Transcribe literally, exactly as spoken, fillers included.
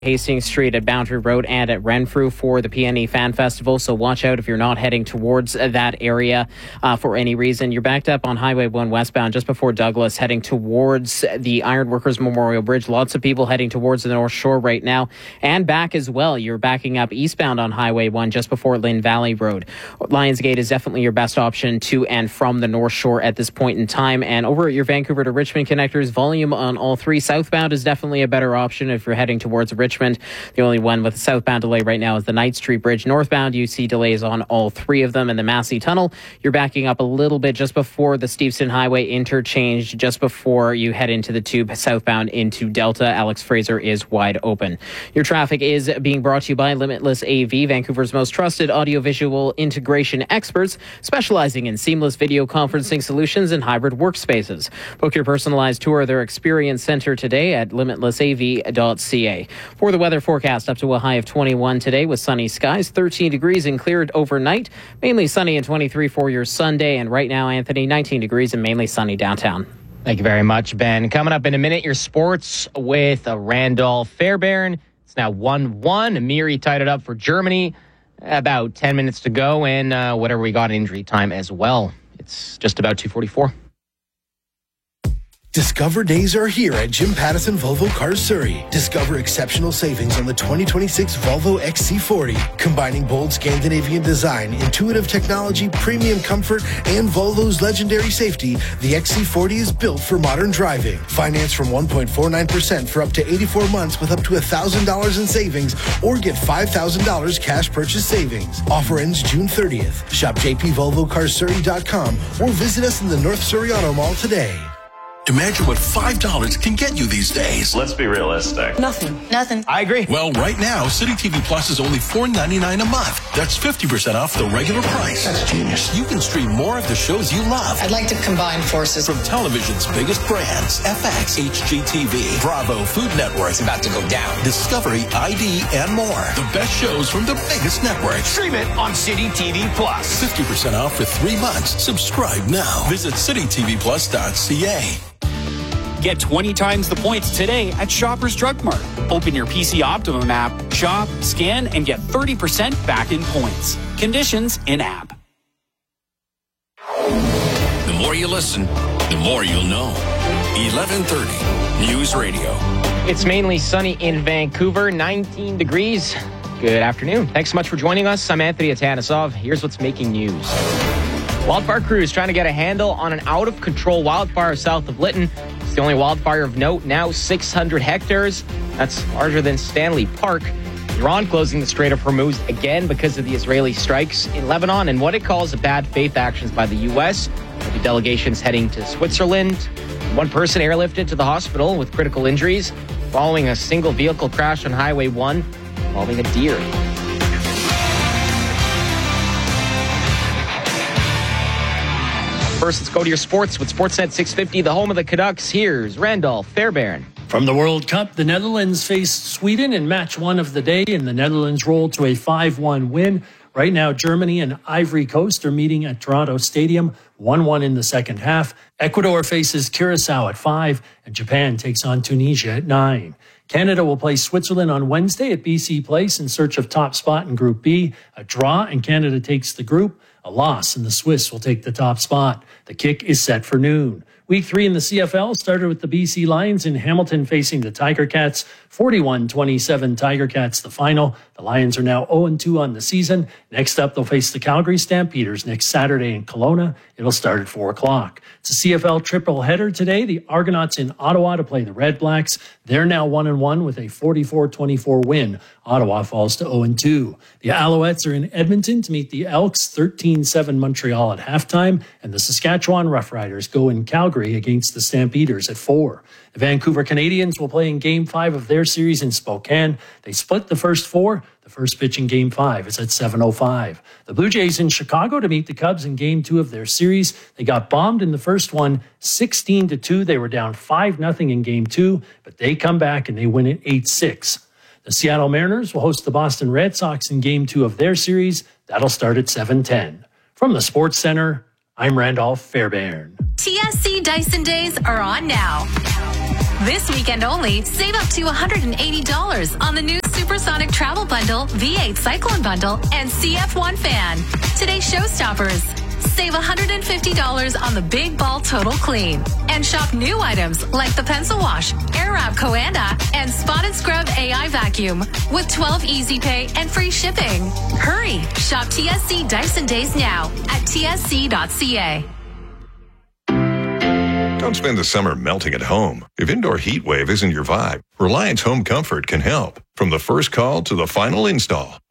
Hastings Street at Boundary Road and at Renfrew for the P N E Fan Festival. So watch out if you're not heading towards that area uh, for any reason. You're backed up on Highway one westbound just before Douglas, heading towards the Ironworkers Memorial Bridge. Lots of people heading towards the North Shore right now and back as well. You're backing up eastbound on Highway one just before Lynn Valley Road. Lionsgate is definitely your best option to and from the North Shore at this point in time. And over at your Vancouver to Richmond connectors, volume on all three. Southbound is definitely a better option if you're heading towards Richmond. Richmond. The only one with a southbound delay right now is the Knight Street Bridge. Northbound, you see delays on all three of them. In the Massey Tunnel, you're backing up a little bit just before the Steveston Highway interchange, just before you head into the tube southbound into Delta. Alex Fraser is wide open. Your traffic is being brought to you by Limitless A V, Vancouver's most trusted audiovisual integration experts, specializing in seamless video conferencing solutions and hybrid workspaces. Book your personalized tour of their experience center today at limitless a v dot c a. For the weather forecast, up to a high of twenty-one today with sunny skies, thirteen degrees and cleared overnight. Mainly sunny and twenty-three for your Sunday. And right now, Anthony, nineteen degrees and mainly sunny downtown. Thank you very much, Ben. Coming up in a minute, your sports with a Randolph Fairbairn. It's now one one. Amiri tied it up for Germany. About ten minutes to go, and uh, whatever we got in injury time as well. It's just about two forty-four. Discover days are here at Jim Pattison Volvo Cars Surrey. Discover exceptional savings on the twenty twenty-six Volvo X C forty. Combining bold Scandinavian design, intuitive technology, premium comfort, and Volvo's legendary safety, the X C forty is built for modern driving. Finance from one point four nine percent for up to eighty-four months with up to one thousand dollars in savings, or get five thousand dollars cash purchase savings. Offer ends June thirtieth. Shop j p volvo cars surrey dot com or visit us in the North Surrey Auto Mall today. Imagine what five dollars can get you these days. Let's be realistic. Nothing. Nothing. I agree. Well, right now, City T V Plus is only four ninety-nine a month. That's fifty percent off the regular price. That's genius. You can stream more of the shows you love. I'd like to combine forces. From television's biggest brands, F X, H G T V, Bravo, Food Network. It's about to go down. Discovery, I D, and more. The best shows from the biggest networks. Stream it on City T V Plus. fifty percent off for three months. Subscribe now. Visit city t v plus dot c a. Get twenty times the points today at Shoppers Drug Mart. Open your P C Optimum app, shop, scan, and get thirty percent back in points. Conditions in app. The more you listen, the more you'll know. eleven thirty News Radio. It's mainly sunny in Vancouver, nineteen degrees. Good afternoon. Thanks so much for joining us. I'm Anthony Atanasov. Here's what's making news. Wildfire crews trying to get a handle on an out-of-control wildfire south of Lytton. It's the only wildfire of note, now six hundred hectares. That's larger than Stanley Park. Iran closing the Strait of Hormuz again because of the Israeli strikes in Lebanon and what it calls a bad faith actions by the U S. The delegation's heading to Switzerland. One person airlifted to the hospital with critical injuries following a single vehicle crash on Highway one involving a deer. First, let's go to your sports with Sportsnet six fifty, the home of the Canucks. Here's Randolph Fairbairn. From the World Cup, the Netherlands faced Sweden in match one of the day, and the Netherlands rolled to a five one win. Right now, Germany and Ivory Coast are meeting at Toronto Stadium, one one in the second half. Ecuador faces Curacao at five, and Japan takes on Tunisia at nine. Canada will play Switzerland on Wednesday at B C Place in search of top spot in Group B. A draw, and Canada takes the group. A loss, and the Swiss will take the top spot. The kick is set for noon. Week three in the C F L started with the B C Lions in Hamilton facing the Tiger Cats. forty-one twenty-seven Tiger Cats the final. The Lions are now oh and two on the season. Next up, they'll face the Calgary Stampeders next Saturday in Kelowna. It'll start at four o'clock. It's a C F L triple header today. The Argonauts in Ottawa to play the Red Blacks. They're now one and one with a forty-four twenty-four win. Ottawa falls to oh and two. The Alouettes are in Edmonton to meet the Elks, thirteen seven Montreal at halftime. And the Saskatchewan Roughriders go in Calgary against the Stampeders at four. The Vancouver Canadians will play in Game five of their series in Spokane. They split the first four. The first pitch in Game five is at seven oh five. The Blue Jays in Chicago to meet the Cubs in Game two of their series. They got bombed in the first one, sixteen to two. They were down five nothing in Game two, but they come back and they win it eight six. The Seattle Mariners will host the Boston Red Sox in Game two of their series. That'll start at seven ten. From the Sports Center, I'm Randolph Fairbairn. T S C Dyson Days are on now. This weekend only, save up to one hundred eighty dollars on the new Supersonic Travel Bundle, V eight Cyclone Bundle, and C F one Fan. Today's showstoppers. Save one hundred fifty dollars on the Big Ball Total Clean. And shop new items like the Pencil Wash, Airwrap Coanda, and Spot and Scrub A I Vacuum with twelve Easy Pay and free shipping. Hurry! Shop T S C Dyson Days now at T S C dot C A. Don't spend the summer melting at home. If indoor heat wave isn't your vibe, Reliance Home Comfort can help. From the first call to the final install,